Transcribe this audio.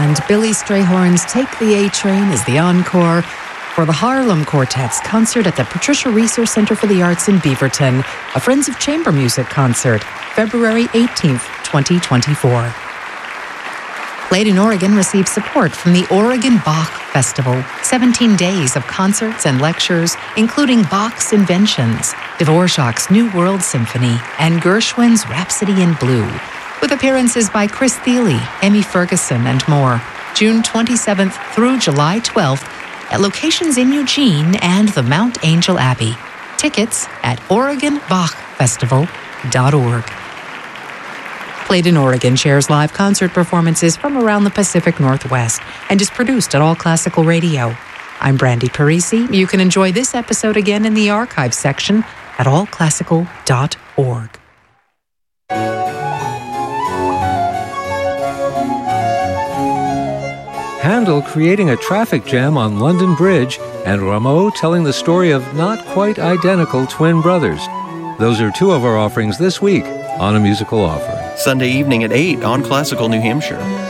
and Billy Strayhorn's Take the A-Train is the encore for the Harlem Quartet's concert at the Patricia Resource Center for the Arts in Beaverton, a Friends of Chamber Music concert, February 18th, 2024. Played in Oregon received support from the Oregon Bach Festival, 17 days of concerts and lectures, including Bach's Inventions, Dvorak's New World Symphony, and Gershwin's Rhapsody in Blue, with appearances by Chris Thile, Emmy Ferguson, and more, June 27th through July 12th at locations in Eugene and the Mount Angel Abbey. Tickets at OregonBachFestival.org. Played in Oregon shares live concert performances from around the Pacific Northwest and is produced at All Classical Radio. I'm Brandy Parisi. You can enjoy this episode again in the archive section at allclassical.org. Handel creating a traffic jam on London Bridge, and Rameau telling the story of not quite identical twin brothers. Those are two of our offerings this week on A Musical Offering. Sunday evening at 8 on Classical New Hampshire.